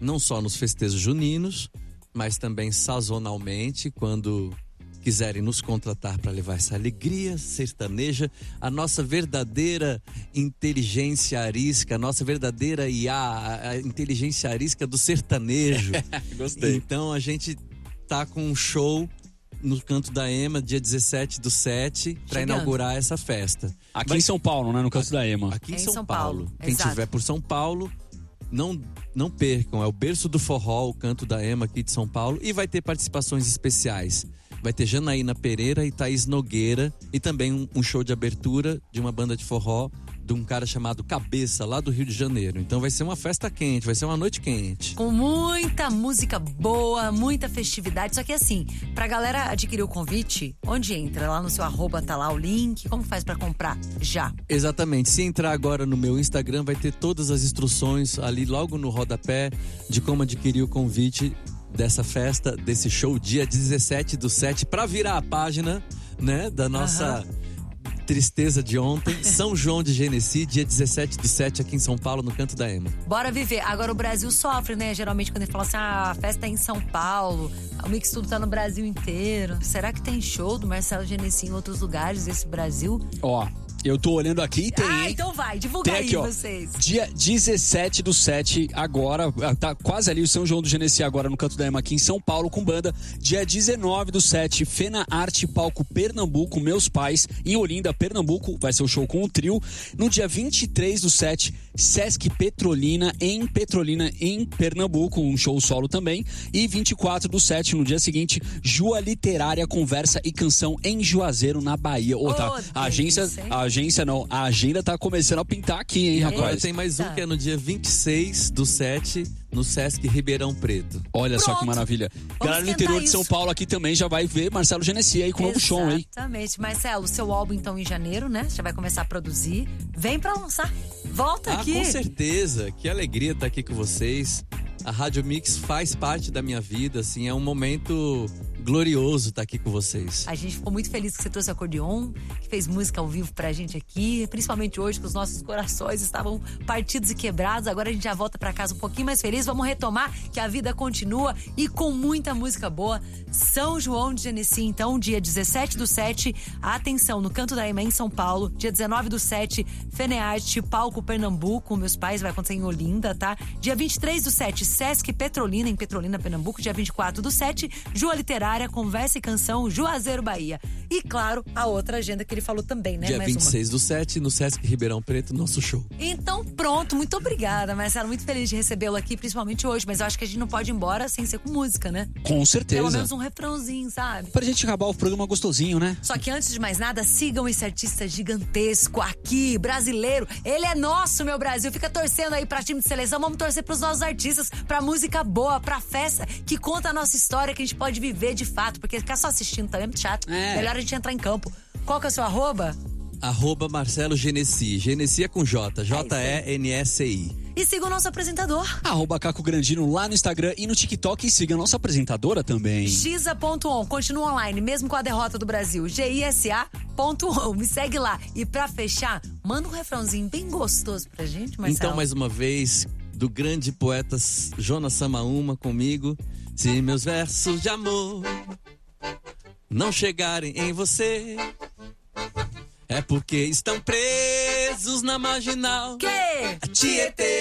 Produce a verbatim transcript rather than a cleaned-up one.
não só nos festejos juninos, mas também sazonalmente, quando quiserem nos contratar para levar essa alegria sertaneja, a nossa verdadeira inteligência arisca, a nossa verdadeira I A, a inteligência arisca do sertanejo. Gostei. Então a gente tá com um show no Canto da Ema, dia dezessete do sete, para inaugurar essa festa. Aqui Vai... em São Paulo, né? No Canto da Ema. Aqui em, em São, São Paulo. Paulo. Quem Exato. estiver por São Paulo, não, não percam. É o berço do forró, o Canto da Ema aqui de São Paulo. E vai ter participações especiais. Vai ter Janaína Pereira e Thaís Nogueira. E também um, um show de abertura de uma banda de forró de um cara chamado Cabeça, lá do Rio de Janeiro. Então vai ser uma festa quente, vai ser uma noite quente. Com muita música boa, muita festividade. Só que assim, pra galera adquirir o convite, onde entra? Lá no seu arroba tá lá o link. Como faz pra comprar? Já. Exatamente. Se entrar agora no meu Instagram, vai ter todas as instruções ali logo no rodapé de como adquirir o convite dessa festa, desse show, dia dezessete do sete, pra virar a página, né, da nossa... Uhum. Tristeza de ontem, São João de Genesi, dia dezessete do sete aqui em São Paulo, no Canto da Ema. Bora viver. Agora o Brasil sofre, né? Geralmente quando ele fala assim, ah, a festa é em São Paulo, o Mix Tudo tá no Brasil inteiro. Será que tem show do Marcelo Genesi em outros lugares desse Brasil? Ó, eu tô olhando aqui e tem, Ah, hein? então vai, divulga Tem aí aqui, ó, vocês. Dia dezessete do sete, agora, tá quase ali o São João do Genesi agora no Canto da Ema aqui em São Paulo com banda. Dia dezenove do sete, Fena Arte Palco Pernambuco, Meus Pais, em Olinda, Pernambuco, vai ser o show com o trio. No dia vinte e três do sete, Sesc Petrolina, em Petrolina, em Pernambuco, um show solo também. E vinte e quatro do sete, no dia seguinte, Jua Literária, Conversa e Canção em Juazeiro, na Bahia. Ô, tá, Oh, a agência, delícia, hein? a agência não, a agenda tá começando a pintar aqui, hein, E agora rapaz? tem mais um que é no dia vinte e seis do sete, no Sesc Ribeirão Preto. Olha só que Pronto. maravilha. Vamos Galera do tentar interior de São isso. Paulo aqui também já vai ver Marcelo Genesi aí com um novo show, hein? Exatamente. Marcelo, seu álbum então em janeiro, né? Já vai começar a produzir. Vem pra lançar. Volta Ah, aqui. com certeza. Que alegria estar aqui com vocês. A Rádio Mix faz parte da minha vida, assim, é um momento glorioso estar aqui com vocês. A gente ficou muito feliz que você trouxe acordeon, que fez música ao vivo pra gente aqui, principalmente hoje que os nossos corações estavam partidos e quebrados. Agora a gente já volta pra casa um pouquinho mais feliz. Vamos retomar que a vida continua e com muita música boa. São João de Genesi, então, dia dezessete do sete, atenção, no Canto da Ema em São Paulo. Dia dezenove do sete, Fenearte, Palco Pernambuco, Meus Pais, vai acontecer em Olinda, tá? Dia vinte e três do sete, Sesc Petrolina, em Petrolina, Pernambuco. Dia vinte e quatro do sete, Jua Literária, Conversa e Canção, Juazeiro, Bahia. E, claro, a outra agenda que ele falou também, né? Dia Mais vinte e seis do sete, no Sesc Ribeirão Preto, nosso show. Então, pronto. Muito obrigada, Marcelo. Muito feliz de recebê-lo aqui, principalmente hoje. Mas eu acho que a gente não pode ir embora sem ser com música, né? Com certeza. Pelo menos um refrãozinho, sabe? Pra gente acabar o programa gostosinho, né? Só que antes de mais nada, sigam esse artista gigantesco aqui, brasileiro. Ele é nosso, meu Brasil. Fica torcendo aí pra time de seleção. Vamos torcer pros nossos artistas, pra música boa, pra festa que conta a nossa história, que a gente pode viver de fato. Porque ficar só assistindo também é muito chato. É. Melhor a gente entrar em campo. Qual que é o seu arroba? Arroba Marcelo Genesi. Genesi é com J. J E N S I. E siga o nosso apresentador. Arroba Caco Grandino lá no Instagram e no TikTok. E siga a nossa apresentadora também. Giza ponto on, continua online, mesmo com a derrota do Brasil. G I S A ponto on, me segue lá. E pra fechar, manda um refrãozinho bem gostoso pra gente, Marcelo. Então, mais uma vez, do grande poeta Jonas Samaúma comigo. Se meus versos de amor não chegarem em você, é porque estão presos na marginal. Que? Tietê.